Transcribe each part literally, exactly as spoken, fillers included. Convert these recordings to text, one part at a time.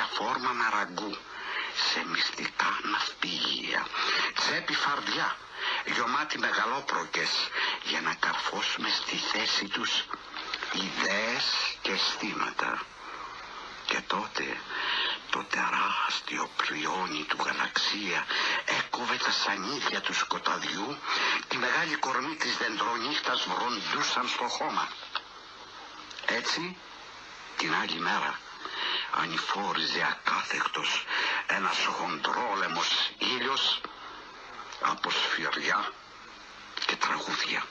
γαλάζια φόρμα με ραγκού, σε μυστικά ναυπηγεία, τσέπη φαρδιά, γεμάτη μεγαλόπροκες, για να καρφώσουμε στη θέση τους ιδέες και αισθήματα. Και τότε το τεράστιο πριόνι του γαλαξία έκοβε τα σανίδια του σκοταδιού, τη μεγάλη κορμί της δεντρονύχτας βροντούσαν στο χώμα. Έτσι, την άλλη μέρα, ανηφόριζε ακάθεκτος ένας χοντρόλεμος ήλιος από σφυριά και τραγούδια.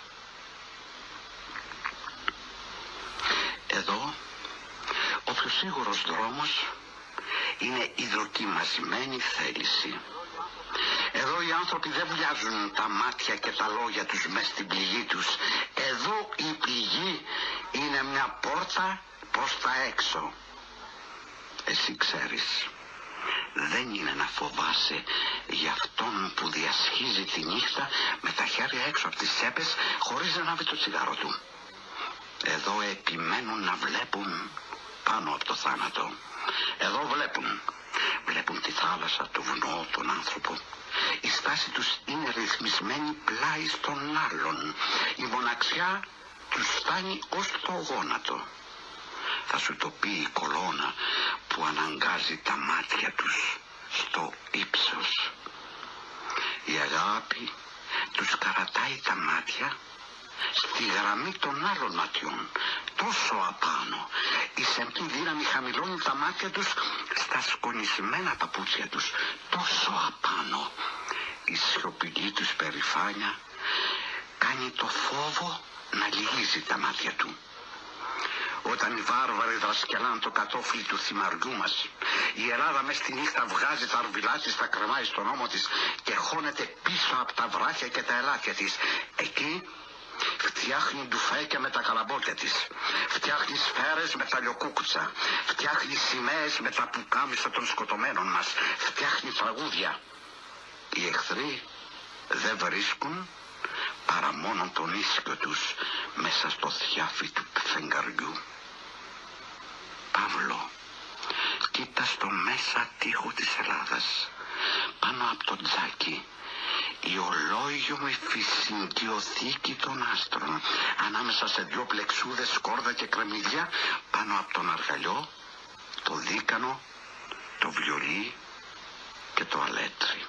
Εδώ ο πιο σίγουρος δρόμος είναι η δοκιμασμένη θέληση. Εδώ οι άνθρωποι δεν βουλιάζουν τα μάτια και τα λόγια τους μες στην πληγή τους. Εδώ η πληγή είναι μια πόρτα προς τα έξω. Εσύ ξέρεις, δεν είναι να φοβάσαι για αυτόν που διασχίζει τη νύχτα με τα χέρια έξω από τις τσέπες χωρίς να ανάβει το τσιγάρο του. Εδώ επιμένουν να βλέπουν πάνω από το θάνατο. Εδώ βλέπουν. Βλέπουν τη θάλασσα, το βουνό, τον άνθρωπο. Η στάση τους είναι ρυθμισμένη πλάι στον άλλον. Η μοναξιά τους φτάνει ως το γόνατο. Θα σου το πει η κολόνα που αναγκάζει τα μάτια τους στο ύψος. Η αγάπη τους καρατάει τα μάτια στη γραμμή των άλλων ματιών, τόσο απάνω. Η σεμπή δύναμη χαμηλώνει τα μάτια τους στα σκονισμένα παπούτσια τους, τόσο απάνω. Η σιωπηλή τους περηφάνεια κάνει το φόβο να λυγίζει τα μάτια του. Όταν οι βάρβαροι δρασκελάν το κατόφλι του θυμαριού μας, η Ελλάδα μες στη νύχτα βγάζει τα αρβιλά της, τα κρεμάει στον ώμο της και χώνεται πίσω από τα βράχια και τα ελάτια της. Εκεί φτιάχνει ντουφέκια με τα καλαμπόκια της, φτιάχνει σφαίρες με τα λιοκούκουτσα, φτιάχνει σημαίες με τα πουκάμισα των σκοτωμένων μας, φτιάχνει τραγούδια. Οι εχθροί δεν βρίσκουν παρά μόνο τον ίσκιο τους μέσα στο θιάφι του φεγγαριού. Παύλο, κοίτα στο μέσα τοίχο της Ελλάδας, πάνω από το τζάκι, η ολόγιομη φυσικιοθήκη των άστρων, ανάμεσα σε δυο πλεξούδες, σκόρδα και κρεμμυδιά, πάνω από τον αργαλιό, το δίκανο, το βιολί και το αλέτρι.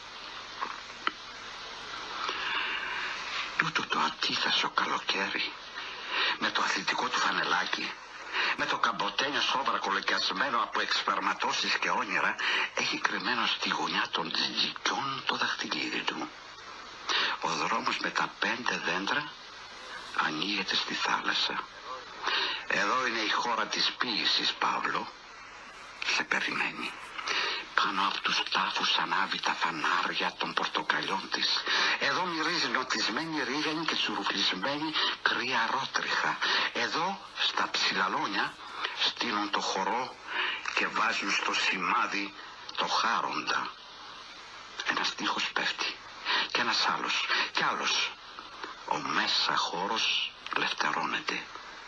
Τούτο το ατίθασο καλοκαίρι, με το αθλητικό του φανελάκι, με το καμποτένιο σόβρακο λεκιασμένο από εξπερματώσεις και όνειρα, έχει κρυμμένο στη γωνιά των τζιτζικιών το δαχτυλίδι του. Ο δρόμος με τα πέντε δέντρα ανοίγεται στη θάλασσα. Εδώ είναι η χώρα της ποίησης, Παύλο. Σε περιμένει. Πάνω από τους τάφους ανάβει τα φανάρια των πορτοκαλιών της. Εδώ μυρίζει νοτισμένη ρίγανη και σουρουφλισμένη κρύα ρότριχα. Εδώ στα ψηλαλόνια στείνουν το χορό και βάζουν στο σημάδι το χάροντα. Ένας τείχος πέφτει και ένας άλλος κι άλλος. Ο μέσα χώρος λευτερώνεται.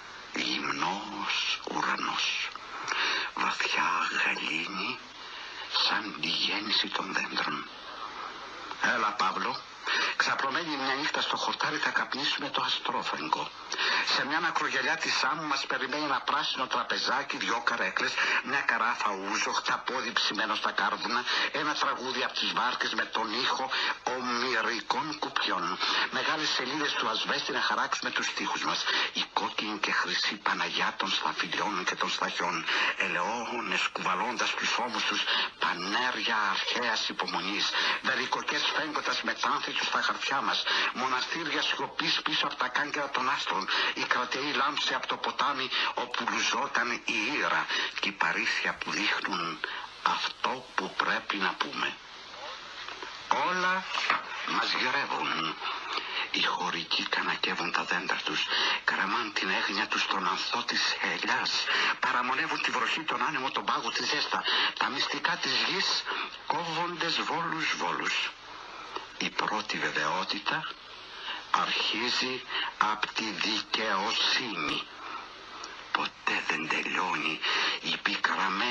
Γυμνός ουρανός, βαθιά γαλήνη, σαν τη γέννηση των δέντρων. Έλα, Παύλο, ξαπλωμένη μια νύχτα στο χορτάρι θα καπνίσουμε το αστρόφεγγο. Σε μια ακρογελιά της άμμου μας περιμένει ένα πράσινο τραπεζάκι, δυο καρέκλες, μια καράφα ούζο, χταπόδι ψημένο στα κάρβουνα, ένα τραγούδι από τις βάρκες με τον ήχο ομηρικών κουπιών. Μεγάλες σελίδες του ασβέστη να χαράξουμε τους στίχους μας. Η κόκκινη και χρυσή Παναγιά των σταφυλιών και των σταχιών. Ελαιόχονες κουβαλώντας τους ώμους τους πανέρια αρχαίας υπομονής. Βερικοκές φέγγοντας μετάνθη τους στα χαρτιά μας. Μοναστήρια σιωπής πίσω από τα κάγκερα των άστρων. Η κρατεή λάμψη από το ποτάμι όπου λουζόταν η ήρα. Και η παρήθεια που δείχνουν αυτό που πρέπει να πούμε. Όλα μας γυρεύουν. Οι χωρικοί κανακεύουν τα δέντρα τους, καραμάν την έγνοια τους στον ανθό της ελιάς, παραμονεύουν τη βροχή, τον άνεμο, τον πάγο, τη ζέστα. Τα μυστικά της γης κόβονται βόλους βόλους. Η πρώτη βεβαιότητα αρχίζει από τη δικαιοσύνη. Ποτέ δεν τελειώνει η πικραμένη